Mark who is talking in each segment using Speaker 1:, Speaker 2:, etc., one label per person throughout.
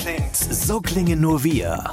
Speaker 1: klingt, so klingen nur wir.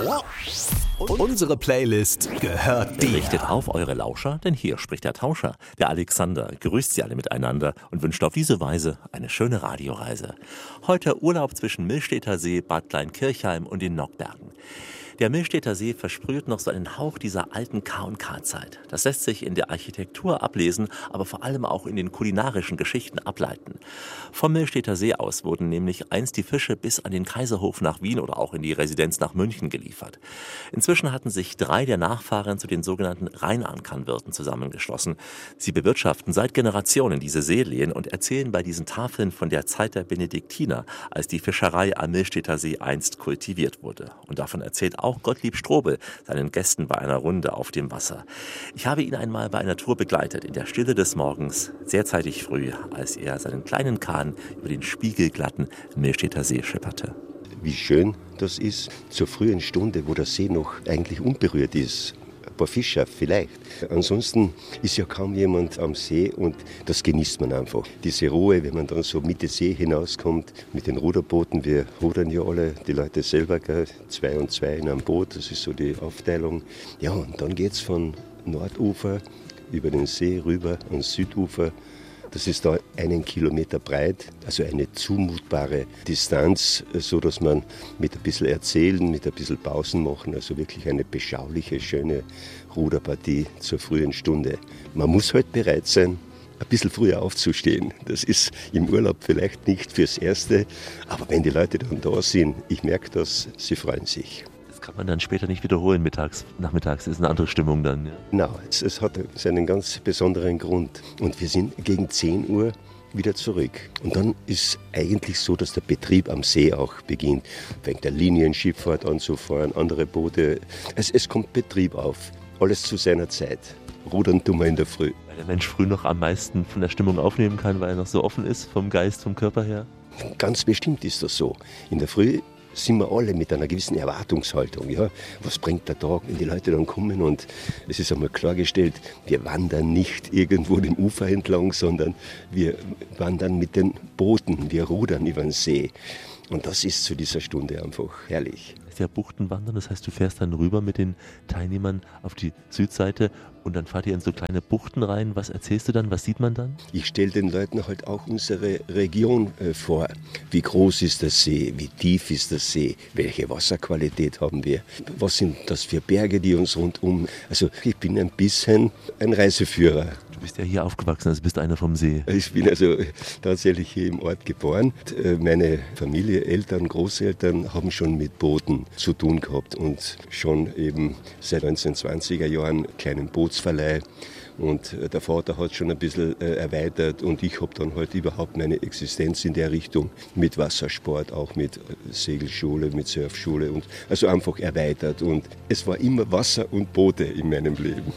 Speaker 1: Unsere Playlist gehört dir.
Speaker 2: Richtet auf eure Lauscher, denn hier spricht der Tauscher. Der Alexander grüßt sie alle miteinander und wünscht auf diese Weise eine schöne Radioreise. Heute Urlaub zwischen Millstätter See, Bad Kleinkirchheim und den Nockbergen. Der Millstätter See versprüht noch so einen Hauch dieser alten K&K-Zeit. Das lässt sich in der Architektur ablesen, aber vor allem auch in den kulinarischen Geschichten ableiten. Vom Millstätter See aus wurden nämlich einst die Fische bis an den Kaiserhof nach Wien oder auch in die Residenz nach München geliefert. Inzwischen hatten sich 3 der Nachfahren zu den sogenannten Rheinankernwirten zusammengeschlossen. Sie bewirtschaften seit Generationen diese Seelehen und erzählen bei diesen Tafeln von der Zeit der Benediktiner, als die Fischerei am Millstätter See einst kultiviert wurde. Und davon erzählt auch Gottlieb Strobel seinen Gästen bei einer Runde auf dem Wasser. Ich habe ihn einmal bei einer Tour begleitet, in der Stille des Morgens, sehr zeitig früh, als er seinen kleinen Kahn über den spiegelglatten Millstätter See schipperte.
Speaker 3: Wie schön das ist, zur frühen Stunde, wo der See noch eigentlich unberührt ist. Ein paar Fischer vielleicht. Ansonsten ist ja kaum jemand am See und das genießt man einfach. Diese Ruhe, wenn man dann so Mitte See hinauskommt mit den Ruderbooten. Wir rudern ja alle, die Leute selber, 2 und 2 in einem Boot, das ist so die Aufteilung. Ja, und dann geht's von Nordufer über den See rüber ans Südufer. Das ist da 1 Kilometer breit, also eine zumutbare Distanz, so dass man mit ein bisschen Erzählen, mit ein bisschen Pausen machen, also wirklich eine beschauliche, schöne Ruderpartie zur frühen Stunde. Man muss halt bereit sein, ein bisschen früher aufzustehen. Das ist im Urlaub vielleicht nicht fürs Erste, aber wenn die Leute dann da sind, ich merke das, sie freuen sich.
Speaker 2: Kann man dann später nicht wiederholen, nachmittags ist eine andere Stimmung dann. Ja.
Speaker 3: Genau, es hat seinen ganz besonderen Grund. Und wir sind gegen 10 Uhr wieder zurück. Und dann ist eigentlich so, dass der Betrieb am See auch beginnt. Fängt der Linienschifffahrt an zu fahren, andere Boote. Es kommt Betrieb auf. Alles zu seiner Zeit. Rudern tun wir in der Früh.
Speaker 2: Weil der Mensch früh noch am meisten von der Stimmung aufnehmen kann, weil er noch so offen ist, vom Geist, vom Körper her.
Speaker 3: Ganz bestimmt ist das so. In der Früh sind wir alle mit einer gewissen Erwartungshaltung. Ja? Was bringt der Tag, wenn die Leute dann kommen? Und es ist einmal klargestellt, wir wandern nicht irgendwo dem Ufer entlang, sondern wir wandern mit den Booten, wir rudern über den See. Und das ist zu dieser Stunde einfach herrlich.
Speaker 2: Das ist ja Buchtenwandern, das heißt, du fährst dann rüber mit den Teilnehmern auf die Südseite und dann fahrt ihr in so kleine Buchten rein. Was erzählst du dann? Was sieht man dann?
Speaker 3: Ich stelle den Leuten halt auch unsere Region vor. Wie groß ist der See? Wie tief ist der See? Welche Wasserqualität haben wir? Was sind das für Berge, die uns rundum... Also ich bin ein bisschen ein Reiseführer.
Speaker 2: Du bist ja hier aufgewachsen, also bist einer vom See.
Speaker 3: Ich bin also tatsächlich hier im Ort geboren. Meine Familie, Eltern, Großeltern haben schon mit Booten zu tun gehabt und schon eben seit 1920er Jahren einen kleinen Bootsverleih. Und der Vater hat schon ein bisschen erweitert und ich habe dann halt überhaupt meine Existenz in der Richtung mit Wassersport, auch mit Segelschule, mit Surfschule und also einfach erweitert. Und es war immer Wasser und Boote in meinem Leben.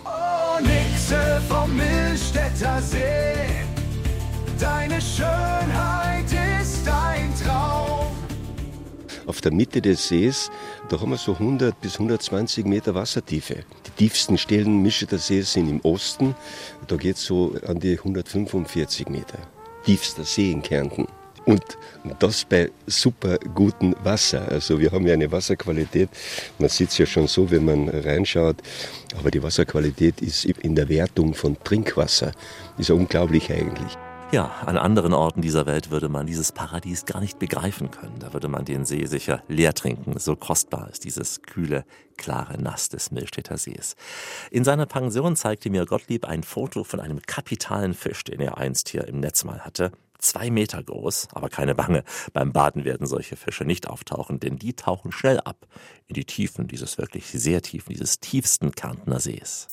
Speaker 1: Nixe vom Millstätter See, deine Schönheit ist ein Traum.
Speaker 3: Auf der Mitte des Sees, da haben wir so 100 bis 120 Meter Wassertiefe. Die tiefsten Stellen Millstätter Sees sind im Osten, da geht es so an die 145 Meter. Tiefster See in Kärnten. Und das bei super gutem Wasser. Also wir haben ja eine Wasserqualität, man sieht es ja schon so, wenn man reinschaut, aber die Wasserqualität ist in der Wertung von Trinkwasser, ist ja unglaublich eigentlich.
Speaker 2: Ja, an anderen Orten dieser Welt würde man dieses Paradies gar nicht begreifen können. Da würde man den See sicher leer trinken. So kostbar ist dieses kühle, klare Nass des Millstätter Sees. In seiner Pension zeigte mir Gottlieb ein Foto von einem kapitalen Fisch, den er einst hier im Netz mal hatte. 2 Meter groß, aber keine Bange. Beim Baden werden solche Fische nicht auftauchen, denn die tauchen schnell ab in die Tiefen dieses wirklich sehr tiefen, dieses tiefsten Kärntner Sees.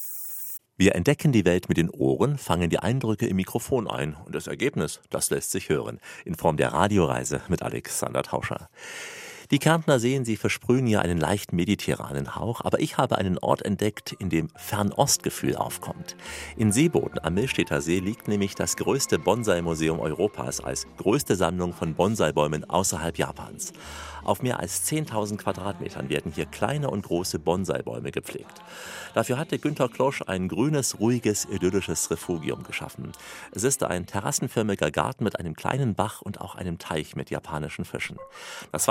Speaker 2: Wir entdecken die Welt mit den Ohren, fangen die Eindrücke im Mikrofon ein und das Ergebnis, das lässt sich hören, in Form der Radioreise mit Alexander Tauscher. Die Kärntner Seen, sie versprühen ja einen leicht mediterranen Hauch, aber ich habe einen Ort entdeckt, in dem Fernostgefühl aufkommt. In Seeboden am Millstätter See liegt nämlich das größte Bonsai-Museum Europas als größte Sammlung von Bonsai-Bäumen außerhalb Japans. Auf mehr als 10.000 Quadratmetern werden hier kleine und große Bonsai-Bäume gepflegt. Dafür hatte Günter Klosch ein grünes, ruhiges, idyllisches Refugium geschaffen. Es ist ein terrassenförmiger Garten mit einem kleinen Bach und auch einem Teich mit japanischen Fischen. Das Wasser ist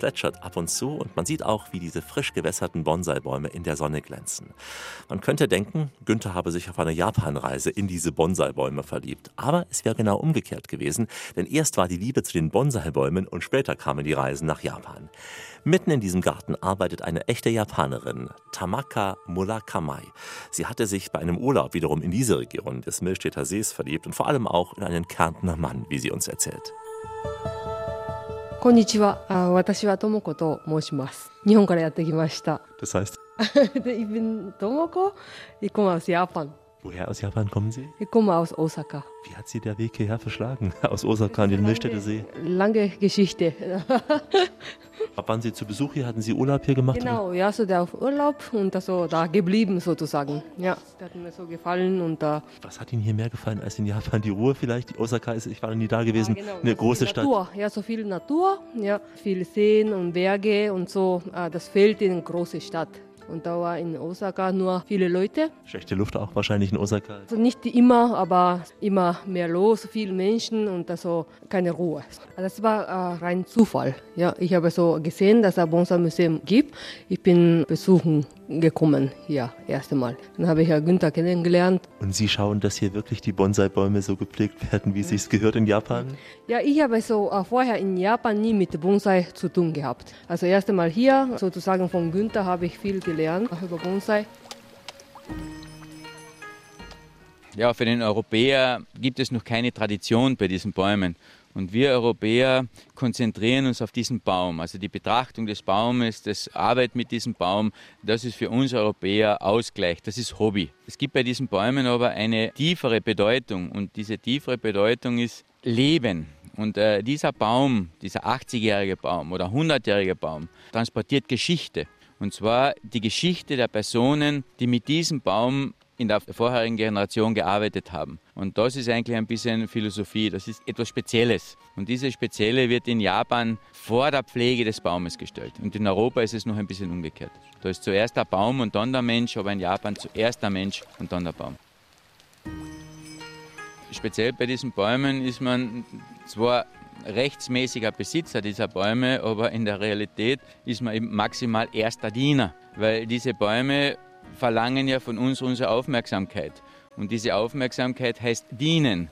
Speaker 2: plätschert ab und zu und man sieht auch, wie diese frisch gewässerten Bonsai-Bäume in der Sonne glänzen. Man könnte denken, Günther habe sich auf eine Japanreise in diese Bonsai-Bäume verliebt. Aber es wäre genau umgekehrt gewesen, denn erst war die Liebe zu den Bonsai-Bäumen und später kamen die Reisen nach Japan. Mitten in diesem Garten arbeitet eine echte Japanerin, Tamaka Murakami. Sie hatte sich bei einem Urlaub wiederum in diese Region des Millstätter Sees verliebt und vor allem auch in einen Kärntner Mann, wie sie uns erzählt.
Speaker 4: こんにちは。私はともこと申します。日本からやってきました。
Speaker 2: Das heißt,
Speaker 4: Ich bin Tomoko. Ich komme aus Japan.
Speaker 2: woher aus Japan kommen Sie?
Speaker 4: Ich komme aus Osaka.
Speaker 2: Wie hat Sie der Weg hierher verschlagen? Aus Osaka an den Millstätter See?
Speaker 4: Lange Geschichte.
Speaker 2: Ab wann Sie zu Besuch hier? Hatten Sie Urlaub hier gemacht?
Speaker 4: Genau, ja, so der auf Urlaub und so da geblieben sozusagen. Ja, das hat mir so gefallen und
Speaker 2: Was hat Ihnen hier mehr gefallen als in Japan? Die Ruhe vielleicht? Die Osaka ist, ich war noch nie da gewesen,
Speaker 4: genau,
Speaker 2: eine
Speaker 4: so
Speaker 2: große
Speaker 4: viel
Speaker 2: Stadt.
Speaker 4: Natur. Ja, so viel Natur, ja, viele Seen und Berge und so. Das fehlt in einer großen Stadt. Und da war in Osaka nur viele Leute.
Speaker 2: Schlechte Luft auch wahrscheinlich in Osaka.
Speaker 4: Also nicht immer, aber immer mehr los, viele Menschen und also keine Ruhe. Das war rein Zufall. Ja, ich habe so gesehen, dass es ein Bonsai-Museum gibt. Ich bin besuchen gekommen hier erste Mal. Dann habe ich Herrn Günther kennengelernt.
Speaker 2: Und Sie schauen, dass hier wirklich die Bonsai-Bäume so gepflegt werden, wie es sich gehört in Japan?
Speaker 4: Ja, ich habe so vorher in Japan nie mit Bonsai zu tun gehabt. Also erst einmal hier, sozusagen von Günther, habe ich viel gelernt über Bonsai.
Speaker 5: Ja, für den Europäer gibt es noch keine Tradition bei diesen Bäumen. Und wir Europäer konzentrieren uns auf diesen Baum. Also die Betrachtung des Baumes, das Arbeit mit diesem Baum, das ist für uns Europäer Ausgleich, das ist Hobby. Es gibt bei diesen Bäumen aber eine tiefere Bedeutung und diese tiefere Bedeutung ist Leben. Und dieser Baum, dieser 80-jährige Baum oder 100-jährige Baum, transportiert Geschichte. Und zwar die Geschichte der Personen, die mit diesem Baum in der vorherigen Generation gearbeitet haben. Und das ist eigentlich ein bisschen Philosophie, das ist etwas Spezielles. Und dieses Spezielle wird in Japan vor der Pflege des Baumes gestellt. Und in Europa ist es noch ein bisschen umgekehrt. Da ist zuerst der Baum und dann der Mensch, aber in Japan zuerst der Mensch und dann der Baum. Speziell bei diesen Bäumen ist man zwar rechtsmäßiger Besitzer dieser Bäume, aber in der Realität ist man eben maximal erster Diener, weil diese Bäume verlangen ja von uns unsere Aufmerksamkeit. Und diese Aufmerksamkeit heißt dienen.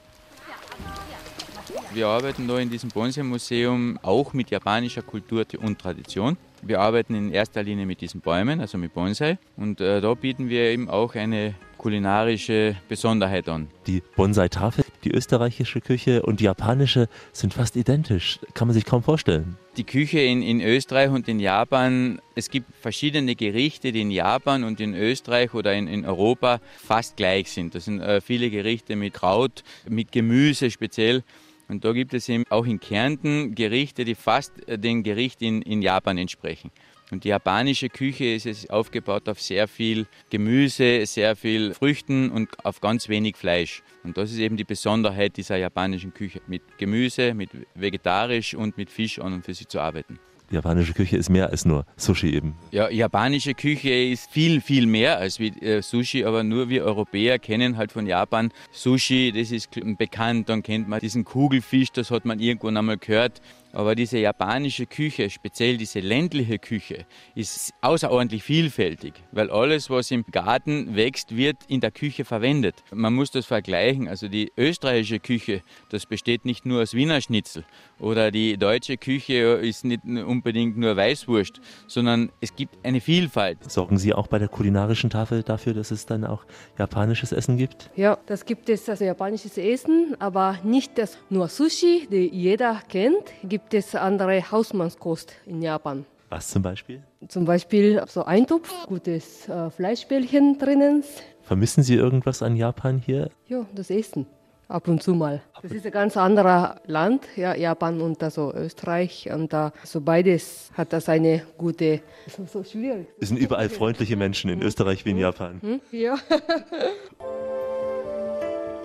Speaker 5: Wir arbeiten da in diesem Bonsai-Museum auch mit japanischer Kultur und Tradition. Wir arbeiten in erster Linie mit diesen Bäumen, also mit Bonsai. Und da bieten wir eben auch eine kulinarische Besonderheit an.
Speaker 2: Die Bonsai-Tafel, die österreichische Küche und die japanische sind fast identisch. Kann man sich kaum vorstellen.
Speaker 5: Die Küche in Österreich und in Japan, es gibt verschiedene Gerichte, die in Japan und in Österreich oder in Europa fast gleich sind. Das sind viele Gerichte mit Kraut, mit Gemüse speziell. Und da gibt es eben auch in Kärnten Gerichte, die fast dem Gericht in Japan entsprechen. Und die japanische Küche ist aufgebaut auf sehr viel Gemüse, sehr viel Früchten und auf ganz wenig Fleisch. Und das ist eben die Besonderheit dieser japanischen Küche, mit Gemüse, mit vegetarisch und mit Fisch an und für sich zu arbeiten.
Speaker 2: Die japanische Küche ist mehr als nur Sushi eben.
Speaker 5: Ja, japanische Küche ist viel, viel mehr als wie Sushi, aber nur wir Europäer kennen halt von Japan Sushi, das ist bekannt, dann kennt man diesen Kugelfisch, das hat man irgendwann einmal gehört. Aber diese japanische Küche, speziell diese ländliche Küche, ist außerordentlich vielfältig, weil alles, was im Garten wächst, wird in der Küche verwendet. Man muss das vergleichen, also die österreichische Küche, das besteht nicht nur aus Wiener Schnitzel oder die deutsche Küche ist nicht unbedingt nur Weißwurst, sondern es gibt eine Vielfalt.
Speaker 2: Sorgen Sie auch bei der kulinarischen Tafel dafür, dass es dann auch japanisches Essen gibt?
Speaker 4: Ja, das gibt es, also japanisches Essen, aber nicht das nur Sushi, die jeder kennt. Gibt es andere Hausmannskost in Japan.
Speaker 2: Was zum Beispiel?
Speaker 4: Zum Beispiel so Eintopf, gutes Fleischbällchen drinnen.
Speaker 2: Vermissen Sie irgendwas an Japan hier?
Speaker 4: Ja, das Essen. Ab und zu mal. Das ist ein ganz anderes Land, ja, Japan und also Österreich. Und so beides hat das eine gute, so schwierig.
Speaker 2: Es sind überall freundliche Menschen in Österreich wie in Japan.
Speaker 4: Ja.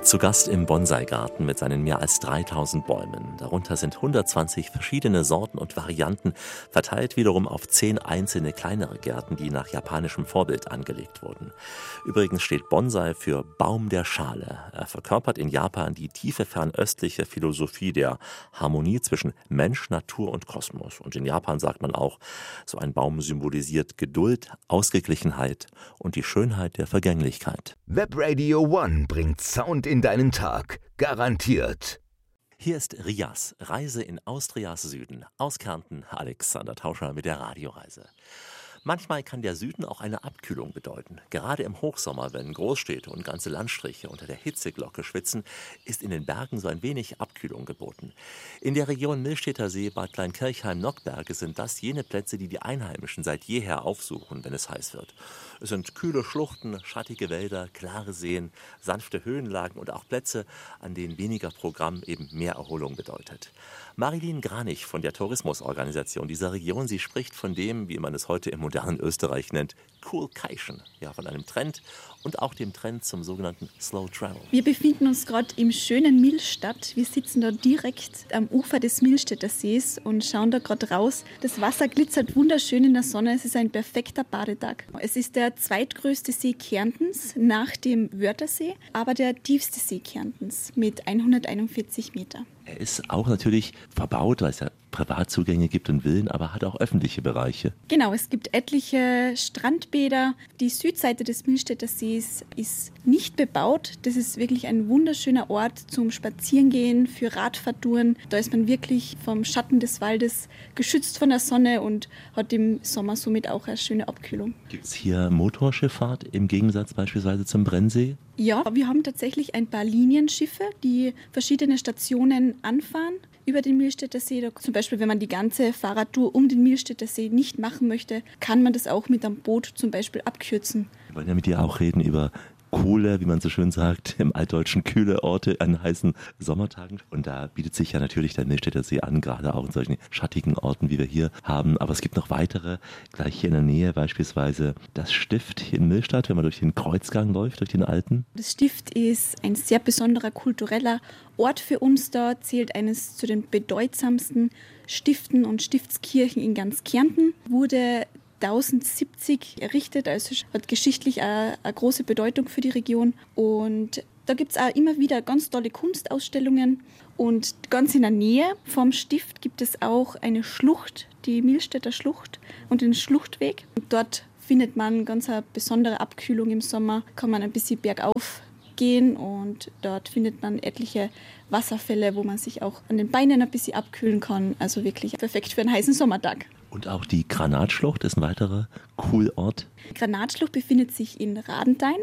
Speaker 2: Zu Gast im Bonsai-Garten mit seinen mehr als 3000 Bäumen. Darunter sind 120 verschiedene Sorten und Varianten, verteilt wiederum auf 10 einzelne kleinere Gärten, die nach japanischem Vorbild angelegt wurden. Übrigens steht Bonsai für Baum der Schale. Er verkörpert in Japan die tiefe fernöstliche Philosophie der Harmonie zwischen Mensch, Natur und Kosmos. Und in Japan sagt man auch, so ein Baum symbolisiert Geduld, Ausgeglichenheit und die Schönheit der Vergänglichkeit.
Speaker 1: Webradio One bringt Sound in deinen Tag. Garantiert.
Speaker 2: Hier ist Rias, Reise in Austrias Süden. Aus Kärnten, Alexander Tauscher mit der Radioreise. Manchmal kann der Süden auch eine Abkühlung bedeuten. Gerade im Hochsommer, wenn Großstädte und ganze Landstriche unter der Hitzeglocke schwitzen, ist in den Bergen so ein wenig Abkühlung geboten. In der Region Millstätter See, Bad Kleinkirchheim, Nockberge sind das jene Plätze, die die Einheimischen seit jeher aufsuchen, wenn es heiß wird. Es sind kühle Schluchten, schattige Wälder, klare Seen, sanfte Höhenlagen und auch Plätze, an denen weniger Programm eben mehr Erholung bedeutet. Marilyn Granich von der Tourismusorganisation dieser Region, sie spricht von dem, wie man es heute im modernen Österreich nennt, Coolcation, ja, von einem Trend und auch dem Trend zum sogenannten Slow Travel.
Speaker 6: Wir befinden uns gerade im schönen Millstatt. Wir sitzen da direkt am Ufer des Millstätter Sees und schauen da gerade raus. Das Wasser glitzert wunderschön in der Sonne. Es ist ein perfekter Badetag. Es ist der zweitgrößte See Kärntens nach dem Wörthersee, aber der tiefste See Kärntens mit 141 Meter.
Speaker 2: Er ist auch natürlich verbaut, weil es ja Privatzugänge gibt und Villen, aber hat auch öffentliche Bereiche.
Speaker 6: Genau, es gibt etliche Strandbäder. Die Südseite des Millstätter Sees ist nicht bebaut. Das ist wirklich ein wunderschöner Ort zum Spazierengehen, für Radfahrtouren. Da ist man wirklich vom Schatten des Waldes geschützt von der Sonne und hat im Sommer somit auch eine schöne Abkühlung.
Speaker 2: Gibt es hier Motorschifffahrt im Gegensatz beispielsweise zum Brennsee?
Speaker 6: Ja, wir haben tatsächlich ein paar Linienschiffe, die verschiedene Stationen anfahren über den Millstätter See. Zum Beispiel, wenn man die ganze Fahrradtour um den Millstätter See nicht machen möchte, kann man das auch mit einem Boot zum Beispiel abkürzen.
Speaker 2: Wir wollen ja mit dir auch reden über coole, wie man so schön sagt, im Altdeutschen kühle Orte an heißen Sommertagen. Und da bietet sich ja natürlich der Millstätter See an, gerade auch in solchen schattigen Orten, wie wir hier haben. Aber es gibt noch weitere, gleich hier in der Nähe, beispielsweise das Stift hier in Millstatt, wenn man durch den Kreuzgang läuft, durch den alten.
Speaker 6: Das Stift ist ein sehr besonderer kultureller Ort für uns. Da zählt eines zu den bedeutsamsten Stiften und Stiftskirchen in ganz Kärnten. Wurde 1070 errichtet, also hat geschichtlich eine große Bedeutung für die Region. Und da gibt es auch immer wieder ganz tolle Kunstausstellungen. Und ganz in der Nähe vom Stift gibt es auch eine Schlucht, die Millstätter Schlucht und den Schluchtweg. Und dort findet man ganz eine besondere Abkühlung im Sommer, kann man ein bisschen bergauf gehen und dort findet man etliche Wasserfälle, wo man sich auch an den Beinen ein bisschen abkühlen kann. Also wirklich perfekt für einen heißen Sommertag.
Speaker 2: Und auch die Granatschlucht ist ein weiterer Cool-Ort.
Speaker 6: Die Granatschlucht befindet sich in Radenthein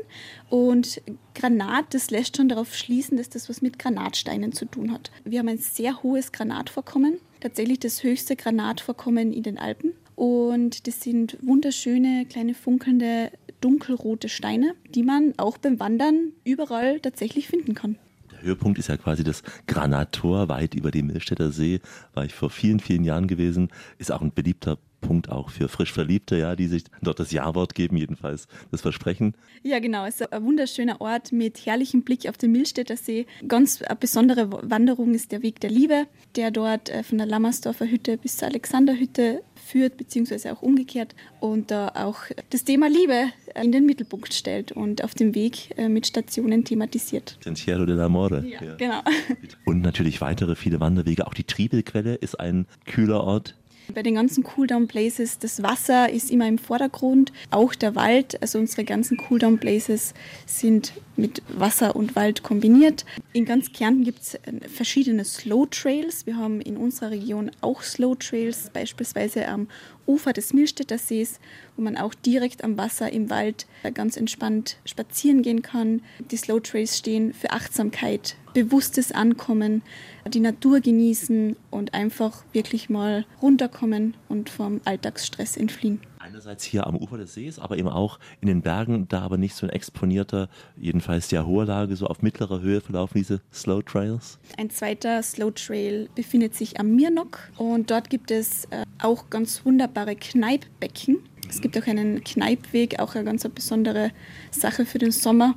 Speaker 6: und Granat, das lässt schon darauf schließen, dass das was mit Granatsteinen zu tun hat. Wir haben ein sehr hohes Granatvorkommen, tatsächlich das höchste Granatvorkommen in den Alpen. Und das sind wunderschöne, kleine funkelnde, dunkelrote Steine, die man auch beim Wandern überall tatsächlich finden kann.
Speaker 2: Der Höhepunkt ist ja quasi das Granattor, weit über dem Millstätter See. War ich vor vielen, vielen Jahren gewesen. Ist auch ein beliebter Punkt auch für frisch Verliebte, ja, die sich dort das Ja-Wort geben, jedenfalls das Versprechen.
Speaker 6: Ja, genau. Es ist ein wunderschöner Ort mit herrlichem Blick auf den Millstätter See. Ganz eine besondere Wanderung ist der Weg der Liebe, der dort von der Lammersdorfer Hütte bis zur Alexanderhütte führt, beziehungsweise auch umgekehrt. Und da auch das Thema Liebe in den Mittelpunkt stellt und auf dem Weg mit Stationen thematisiert.
Speaker 2: Sentiero dell'Amore.
Speaker 6: Ja, genau.
Speaker 2: Und natürlich weitere viele Wanderwege. Auch die Triebelquelle ist ein kühler Ort.
Speaker 6: Bei den ganzen Cooldown-Places, das Wasser ist immer im Vordergrund, auch der Wald, also unsere ganzen Cooldown-Places sind mit Wasser und Wald kombiniert. In ganz Kärnten gibt es verschiedene Slow-Trails. Wir haben in unserer Region auch Slow-Trails, beispielsweise am Ufer des Millstätter Sees, wo man auch direkt am Wasser im Wald ganz entspannt spazieren gehen kann. Die Slow-Trails stehen für Achtsamkeit, bewusstes Ankommen, die Natur genießen und einfach wirklich mal runterkommen und vom Alltagsstress entfliehen.
Speaker 2: Einerseits hier am Ufer des Sees, aber eben auch in den Bergen, da aber nicht so ein exponierter, jedenfalls der hohe Lage, so auf mittlerer Höhe verlaufen diese Slow Trails.
Speaker 6: Ein zweiter Slow Trail befindet sich am Mirnock und dort gibt es auch ganz wunderbare Kneippbecken. Es gibt auch einen Kneippweg, auch eine ganz besondere Sache für den Sommer,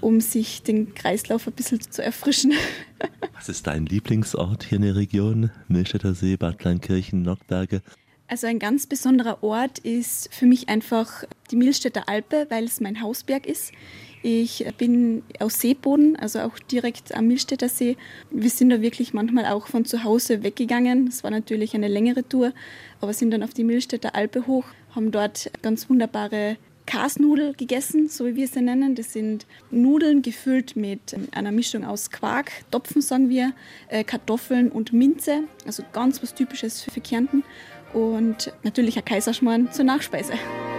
Speaker 6: um sich den Kreislauf ein bisschen zu erfrischen.
Speaker 2: Was ist dein Lieblingsort hier in der Region? Millstätter See, Bad Kleinkirchen, Nockberge?
Speaker 6: Also ein ganz besonderer Ort ist für mich einfach die Millstätter Alpe, weil es mein Hausberg ist. Ich bin aus Seeboden, also auch direkt am Millstätter See. Wir sind da wirklich manchmal auch von zu Hause weggegangen. Das war natürlich eine längere Tour, aber sind dann auf die Millstätter Alpe hoch, haben dort ganz wunderbare Kasnudel gegessen, so wie wir sie nennen. Das sind Nudeln gefüllt mit einer Mischung aus Quark, Topfen sagen wir, Kartoffeln und Minze. Also ganz was Typisches für Kärnten. Und natürlich ein Kaiserschmarrn zur Nachspeise.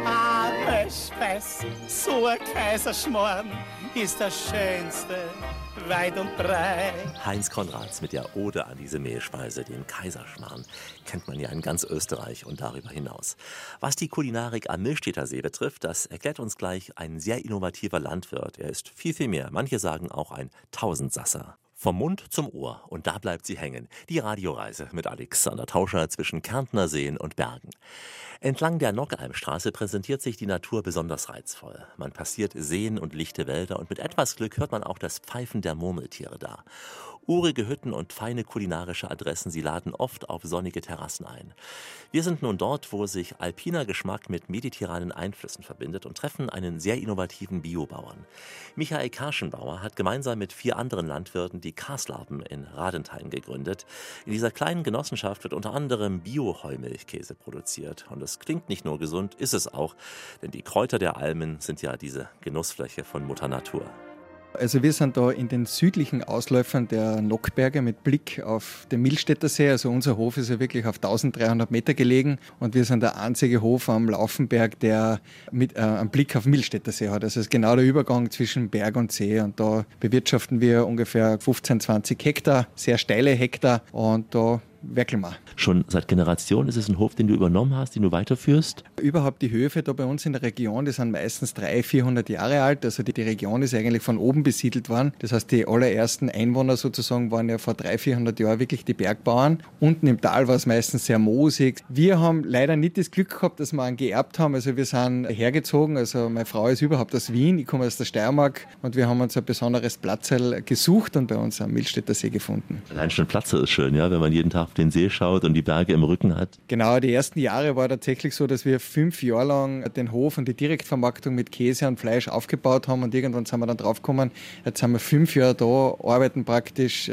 Speaker 7: Speis, so ein Kaiserschmarrn ist das Schönste, weit und breit.
Speaker 2: Heinz Konrads mit der Ode an diese Mehlspeise, den Kaiserschmarrn, kennt man ja in ganz Österreich und darüber hinaus. Was die Kulinarik am Millstätter See betrifft, das erklärt uns gleich ein sehr innovativer Landwirt. Er ist viel, viel mehr. Manche sagen auch ein Tausendsasser. Vom Mund zum Ohr und da bleibt sie hängen. Die Radioreise mit Alexander Tauscher zwischen Kärntner Seen und Bergen. Entlang der Nockalmstraße präsentiert sich die Natur besonders reizvoll. Man passiert Seen und lichte Wälder und mit etwas Glück hört man auch das Pfeifen der Murmeltiere da. Urige Hütten und feine kulinarische Adressen, sie laden oft auf sonnige Terrassen ein. Wir sind nun dort, wo sich alpiner Geschmack mit mediterranen Einflüssen verbindet und treffen einen sehr innovativen Biobauern. Michael Karschenbauer hat gemeinsam mit 4 anderen Landwirten die Karslaben in Radenthein gegründet. In dieser kleinen Genossenschaft wird unter anderem Bio-Heumilchkäse produziert. Und es klingt nicht nur gesund, ist es auch, denn die Kräuter der Almen sind ja diese Genussfläche von Mutter Natur.
Speaker 8: Also wir sind da in den südlichen Ausläufern der Nockberge mit Blick auf den Millstätter See. Also unser Hof ist ja wirklich auf 1300 Meter gelegen und wir sind der einzige Hof am Laufenberg, der mit einen Blick auf Millstätter See hat. Also es ist genau der Übergang zwischen Berg und See und da bewirtschaften wir ungefähr 15, 20 Hektar, sehr steile Hektar und da werkeln wir.
Speaker 2: Schon seit Generationen ist es ein Hof, den du übernommen hast, den du weiterführst?
Speaker 8: Überhaupt die Höfe da bei uns in der Region, die sind meistens 300, 400 Jahre alt. Also die Region ist eigentlich von oben besiedelt worden. Das heißt, die allerersten Einwohner sozusagen waren ja vor 300, 400 Jahren wirklich die Bergbauern. Unten im Tal war es meistens sehr moosig. Wir haben leider nicht das Glück gehabt, dass wir einen geerbt haben. Also wir sind hergezogen. Also meine Frau ist überhaupt aus Wien. Ich komme aus der Steiermark und wir haben uns ein besonderes Platzl gesucht und bei uns am Millstätter See gefunden.
Speaker 2: Allein schon Platz ist schön, ja, wenn man jeden Tag auf den See schaut und die Berge im Rücken hat.
Speaker 8: Genau, die ersten Jahre war tatsächlich so, dass wir 5 Jahre lang den Hof und die Direktvermarktung mit Käse und Fleisch aufgebaut haben und irgendwann sind wir dann draufgekommen, jetzt sind wir 5 Jahre da, arbeiten praktisch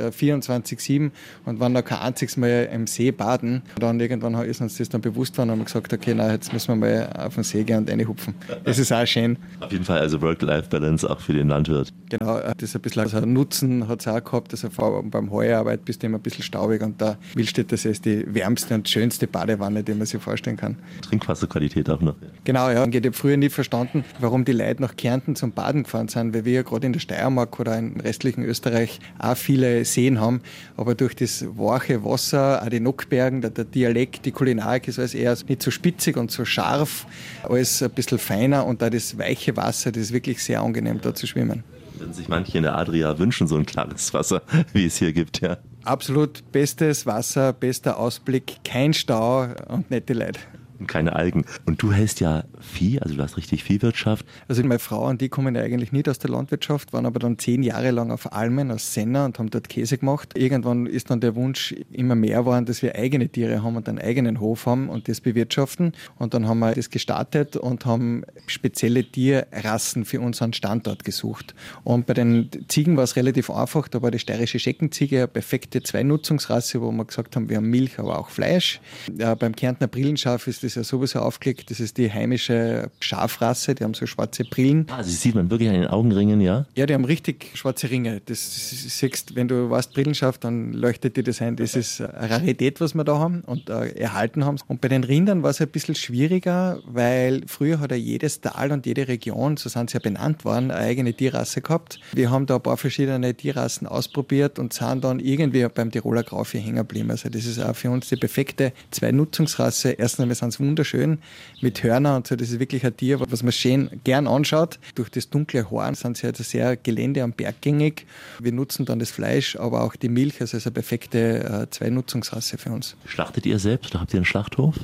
Speaker 8: 24/7 und waren da kein einziges Mal im See baden. Und dann irgendwann ist uns das dann bewusst worden und haben gesagt, okay, na, jetzt müssen wir mal auf den See gehen und reinhupfen. Das ist auch schön.
Speaker 2: Auf jeden Fall also Work-Life-Balance auch für den Landwirt.
Speaker 8: Genau, das ist ein bisschen also Nutzen hat es auch gehabt, also vor allem beim Heuerarbeit bist du immer ein bisschen staubig und da Millstätter See ist die wärmste und schönste Badewanne, die man sich vorstellen kann.
Speaker 2: Trinkwasserqualität auch noch.
Speaker 8: Genau, ja. Ich habe früher nie verstanden, warum die Leute nach Kärnten zum Baden gefahren sind, weil wir ja gerade in der Steiermark oder im restlichen Österreich auch viele Seen haben. Aber durch das weiche Wasser, auch die Nockbergen, der Dialekt, die Kulinarik ist alles eher nicht so spitzig und so scharf, alles ein bisschen feiner und da das weiche Wasser, das ist wirklich sehr angenehm, da zu schwimmen.
Speaker 2: Würden sich manche in der Adria wünschen, so ein klares Wasser, wie es hier gibt, ja.
Speaker 8: Absolut bestes Wasser, bester Ausblick, kein Stau und nette Leute.
Speaker 2: Und keine Algen. Und du hältst ja Vieh, also du hast richtig Viehwirtschaft.
Speaker 8: Also meine Frau und die kommen ja eigentlich nicht aus der Landwirtschaft, waren aber dann 10 Jahre lang auf Almen, aus Senna und haben dort Käse gemacht. Irgendwann ist dann der Wunsch immer mehr geworden, dass wir eigene Tiere haben und einen eigenen Hof haben und das bewirtschaften. Und dann haben wir das gestartet und haben spezielle Tierrassen für unseren Standort gesucht. Und bei den Ziegen war es relativ einfach. Da war die steirische Scheckenziege eine perfekte Zweinutzungsrasse, wo wir gesagt haben, wir haben Milch, aber auch Fleisch. Beim Kärntner Brillenschaf ist das ja sowieso aufgelegt. Das ist die heimische Schafrasse, die haben so schwarze Brillen.
Speaker 2: Ah, das sieht man wirklich an den Augenringen, ja?
Speaker 8: Ja, die haben richtig schwarze Ringe. Das siehst, wenn du weißt Brillenschaf, dann leuchtet dir das ein. Das ist eine Rarität, was wir da haben und erhalten haben. Und bei den Rindern war es ein bisschen schwieriger, weil früher hat ja jedes Tal und jede Region, so sind sie ja benannt worden, eine eigene Tierrasse gehabt. Wir haben da ein paar verschiedene Tierrassen ausprobiert und sind dann irgendwie beim Tiroler Grauvieh hängen geblieben. Also das ist auch für uns die perfekte Zweinutzungsrasse. Erstens einmal sind sie wunderschön mit Hörner und so. Das ist wirklich ein Tier, was man schön gern anschaut. Durch das dunkle Horn sind sie halt sehr gelände- und berggängig. Wir nutzen dann das Fleisch, aber auch die Milch. Also es ist eine perfekte Zweinutzungsrasse für uns.
Speaker 2: Schlachtet ihr selbst oder habt ihr einen Schlachthof?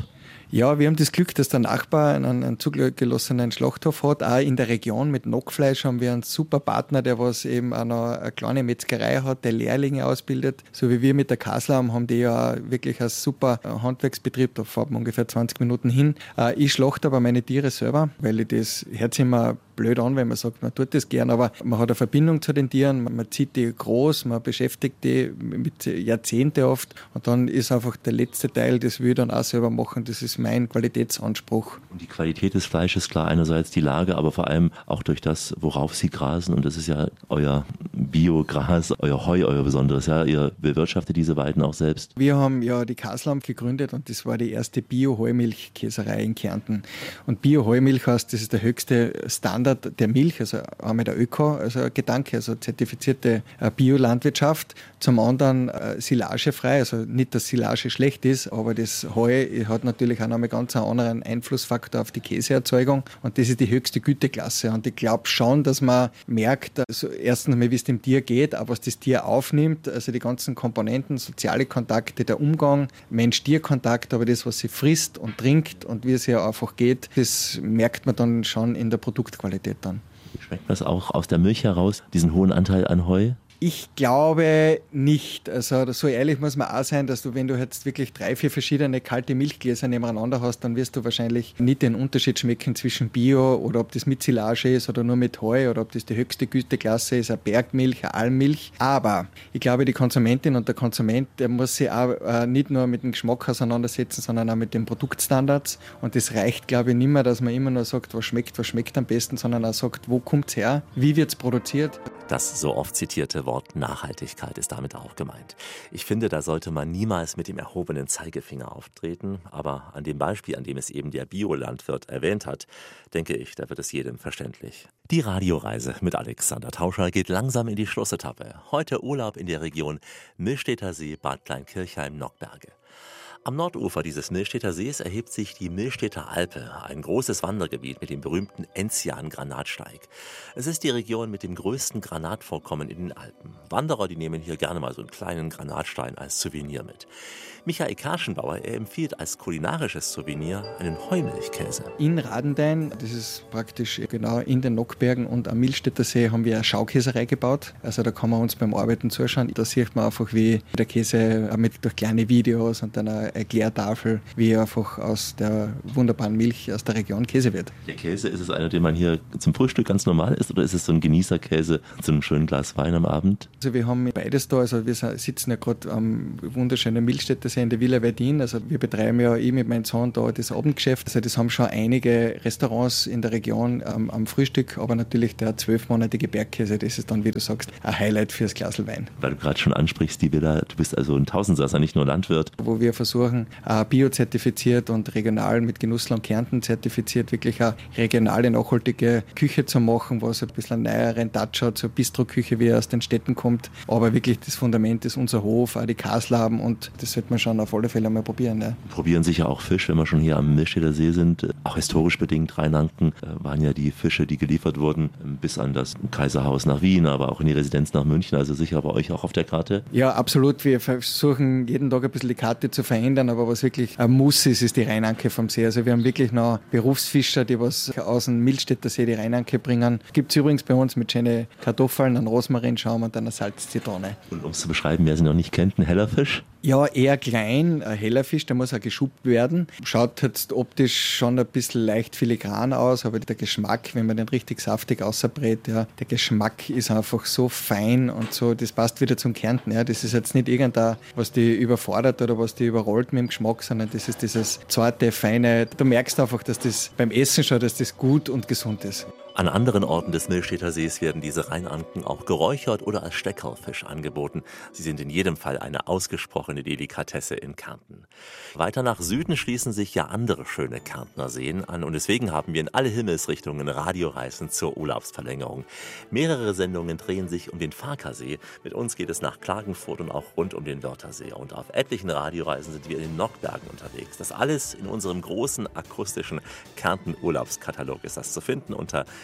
Speaker 8: Ja, wir haben das Glück, dass der Nachbar einen zugelassenen Schlachthof hat. Auch in der Region mit Nockfleisch haben wir einen super Partner, der was eben auch noch eine kleine Metzgerei hat, der Lehrlinge ausbildet. So wie wir mit der Kaslam haben die ja wirklich ein super Handwerksbetrieb, da fährt man ungefähr 20 Minuten hin. Ich schlachte aber meine Tiere selber, weil ich das hört sich immer blöd an, wenn man sagt, man tut das gern, aber man hat eine Verbindung zu den Tieren, man zieht die groß, man beschäftigt die mit Jahrzehnte oft und dann ist einfach der letzte Teil, das will ich dann auch selber machen, das ist mein Qualitätsanspruch.
Speaker 2: Und die Qualität des Fleisches, klar, einerseits die Lage, aber vor allem auch durch das, worauf Sie grasen und das ist ja euer Biogras, euer Heu, euer Besonderes, ja, ihr bewirtschaftet diese Weiden auch selbst.
Speaker 8: Wir haben ja die Kaslam gegründet und das war die erste Bio-Heumilchkäserei in Kärnten und Bio-Heumilch heißt, das ist der höchste Standard der Milch, also einmal der Öko, also Gedanke, also zertifizierte Biolandwirtschaft, zum anderen silagefrei, also nicht, dass Silage schlecht ist, aber das Heu hat natürlich auch noch einen ganz anderen Einflussfaktor auf die Käseerzeugung und das ist die höchste Güteklasse und ich glaube schon, dass man merkt, also erstens einmal, wie es dem Tier geht, aber was das Tier aufnimmt, also die ganzen Komponenten, soziale Kontakte, der Umgang, Mensch-Tier-Kontakt, aber das, was sie frisst und trinkt und wie es ihr einfach geht, das merkt man dann schon in der Produktqualität dann.
Speaker 2: Schmeckt das auch aus der Milch heraus, diesen hohen Anteil an Heu?
Speaker 8: Ich glaube nicht. Also so ehrlich muss man auch sein, dass du, wenn du jetzt wirklich 3, 4 verschiedene kalte Milchgläser nebeneinander hast, dann wirst du wahrscheinlich nicht den Unterschied schmecken zwischen Bio oder ob das mit Silage ist oder nur mit Heu oder ob das die höchste Güteklasse ist, eine Bergmilch, eine Almmilch. Aber ich glaube, die Konsumentin und der Konsument, der muss sich auch nicht nur mit dem Geschmack auseinandersetzen, sondern auch mit den Produktstandards. Und das reicht, glaube ich, nicht mehr, dass man immer nur sagt, was schmeckt am besten, sondern auch sagt, wo kommt es her, wie wird es produziert.
Speaker 2: Das so oft zitierte Wort Nachhaltigkeit ist damit auch gemeint. Ich finde, da sollte man niemals mit dem erhobenen Zeigefinger auftreten, aber an dem Beispiel, an dem es eben der Biolandwirt erwähnt hat, denke ich, da wird es jedem verständlich. Die Radioreise mit Alexander Tauscher geht langsam in die Schlussetappe. Heute Urlaub in der Region Millstätter See, Bad Kleinkirchheim, Nockberge. Am Nordufer dieses Millstätter Sees erhebt sich die Millstätter Alpe, ein großes Wandergebiet mit dem berühmten Enzian-Granatsteig. Es ist die Region mit dem größten Granatvorkommen in den Alpen. Wanderer, die nehmen hier gerne mal so einen kleinen Granatstein als Souvenir mit. Michael Karschenbauer, er empfiehlt als kulinarisches Souvenir einen Heumilchkäse.
Speaker 8: In Radendein, das ist praktisch genau in den Nockbergen und am Millstätter See, haben wir eine Schaukäserei gebaut. Also da kann man uns beim Arbeiten zuschauen. Da sieht man einfach, wie der Käse durch kleine Videos und dann eine Erklärtafel, wie einfach aus der wunderbaren Milch aus der Region Käse wird.
Speaker 2: Der Käse, ist es einer, den man hier zum Frühstück ganz normal isst oder ist es so ein Genießerkäse zu einem schönen Glas Wein am Abend?
Speaker 8: Also wir haben beides da. Also wir sitzen ja gerade am wunderschönen Millstätter See in der Villa Verdin. Also wir betreiben ja mit meinem Sohn da das Abendgeschäft. Also das haben schon einige Restaurants in der Region am Frühstück, aber natürlich der 12-monatige Bergkäse, das ist dann, wie du sagst, ein Highlight fürs Glas Wein.
Speaker 2: Weil du gerade schon ansprichst, die Villa, du bist also ein Tausendsasser, nicht nur Landwirt.
Speaker 8: Wo wir versuchen, biozertifiziert und regional mit Genussland Kärnten zertifiziert, wirklich eine regionale, nachhaltige Küche zu machen, was ein bisschen einen neueren Touch hat, so eine Bistro-Küche, wie er aus den Städten kommt. Aber wirklich das Fundament ist unser Hof, auch die Kaslaben und das sollte man schon auf alle Fälle mal probieren. Ne?
Speaker 2: Probieren sicher auch Fisch, wenn wir schon hier am Millstätter See sind. Auch historisch bedingt, Rheinanken waren ja die Fische, die geliefert wurden, bis an das Kaiserhaus nach Wien, aber auch in die Residenz nach München, also sicher bei euch auch auf der Karte.
Speaker 8: Ja, absolut. Wir versuchen jeden Tag ein bisschen die Karte zu verändern, aber was wirklich ein Muss ist, ist die Rheinanke vom See. Also wir haben wirklich noch Berufsfischer, die was aus dem Millstätter See die Rheinanke bringen. Gibt es übrigens bei uns mit schönen Kartoffeln, einem Rosmarinschaum und einer Salzzitrone.
Speaker 2: Und um es zu beschreiben, wer sie noch nicht kennt, ein heller Fisch?
Speaker 8: Ja, eher klein, ein heller Fisch, der muss auch geschuppt werden. Schaut jetzt optisch schon ein bisschen leicht filigran aus, aber der Geschmack, wenn man den richtig saftig ausbrät, ja, der Geschmack ist einfach so fein und so, das passt wieder zum Kärnten. Ja. Das ist jetzt nicht irgendein, was die überfordert oder was die überrollt mit dem Geschmack, sondern das ist dieses zarte, feine, du merkst einfach, dass das beim Essen schon, dass das gut und gesund ist.
Speaker 2: An anderen Orten des Millstätter Sees werden diese Rheinanken auch geräuchert oder als Steckerlfisch angeboten. Sie sind in jedem Fall eine ausgesprochene Delikatesse in Kärnten. Weiter nach Süden schließen sich ja andere schöne Kärntner Seen an und deswegen haben wir in alle Himmelsrichtungen Radioreisen zur Urlaubsverlängerung. Mehrere Sendungen drehen sich um den Farkasee. Mit uns geht es nach Klagenfurt und auch rund um den Wörthersee. Und auf etlichen Radioreisen sind wir in den Nockbergen unterwegs. Das alles in unserem großen akustischen Kärnten-Urlaubskatalog ist das zu finden unter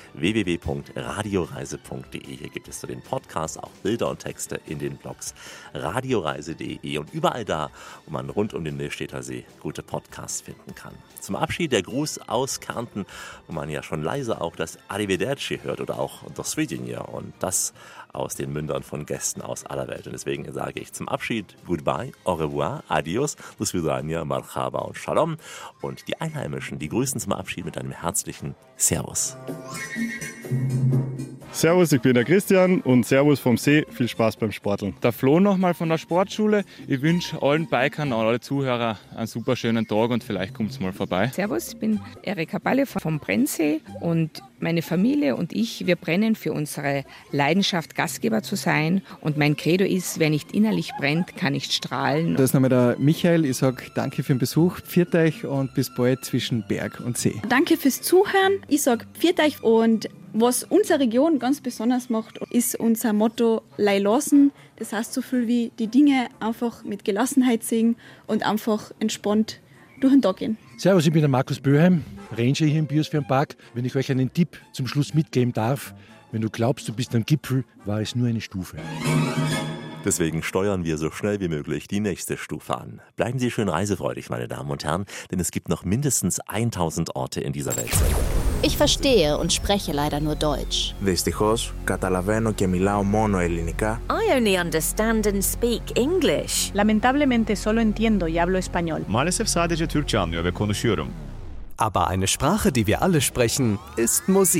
Speaker 2: www.radioreise.de. Hier gibt es zu den Podcasts auch Bilder und Texte in den Blogs radioreise.de und überall da, wo man rund um den Millstädter See gute Podcasts finden kann. Zum Abschied der Gruß aus Kärnten, wo man ja schon leise auch das Arrivederci hört oder auch Do Svidjenja und das aus den Mündern von Gästen aus aller Welt. Und deswegen sage ich zum Abschied Goodbye, au revoir, adios, do svidania, marhaba und shalom. Und die Einheimischen, die grüßen zum Abschied mit einem herzlichen Servus.
Speaker 9: Servus, ich bin der Christian und Servus vom See. Viel Spaß beim Sporteln.
Speaker 10: Der Flo nochmal von der Sportschule. Ich wünsche allen Bikern und alle Zuhörer einen super schönen Tag und vielleicht kommt es mal vorbei.
Speaker 11: Servus, ich bin Erika Balle vom Brennsee und meine Familie und ich, wir brennen für unsere Leidenschaft, Gastgeber zu sein. Und mein Credo ist, wer nicht innerlich brennt, kann nicht strahlen.
Speaker 8: Das ist nochmal der Michael. Ich sage danke für den Besuch, pfiat euch und bis bald zwischen Berg und See.
Speaker 6: Danke fürs Zuhören. Ich sage pfiat euch und was unsere Region ganz besonders macht, ist unser Motto Lei lassen. Das heißt so viel wie die Dinge einfach mit Gelassenheit sehen und einfach entspannt durch den Tag gehen.
Speaker 12: Servus, ich bin der Markus Böheim, Ranger hier im Biosphärenpark. Wenn ich euch einen Tipp zum Schluss mitgeben darf, wenn du glaubst, du bist am Gipfel, war es nur eine Stufe.
Speaker 2: Deswegen steuern wir so schnell wie möglich die nächste Stufe an. Bleiben Sie schön reisefreudig, meine Damen und Herren, denn es gibt noch mindestens 1000 Orte in dieser Welt.
Speaker 13: Ich verstehe und spreche leider nur Deutsch.
Speaker 14: Δυστυχώς, καταλαβαίνω και μιλάω μόνο ελληνικά.
Speaker 15: I only understand and speak English.
Speaker 16: Lamentablemente solo entiendo y hablo español.
Speaker 17: Maalesef sadece Türkçe anlıyor ve konuşuyorum.
Speaker 1: Aber eine Sprache, die wir alle sprechen, ist Musik.